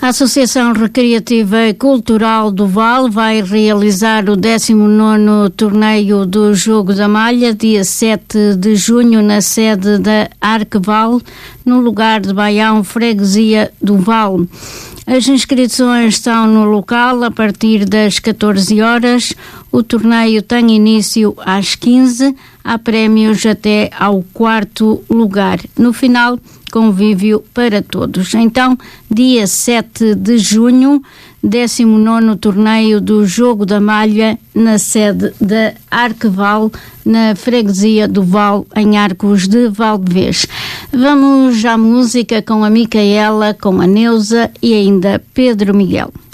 A Associação Recreativa e Cultural do Val vai realizar o 19º torneio do Jogo da Malha, dia 7 de junho, na sede da Arqueval, no lugar de Baião, freguesia do Val. As inscrições estão no local a partir das 14 horas. O torneio tem início às 15. Há prémios até ao 4º lugar. No final, convívio para todos. Então, dia 7 de junho, 19º torneio do Jogo da Malha, na sede da Arqueval, na freguesia do Val, em Arcos de Valdevez. Vamos à música com a Micaela, com a Neuza e ainda Pedro Miguel.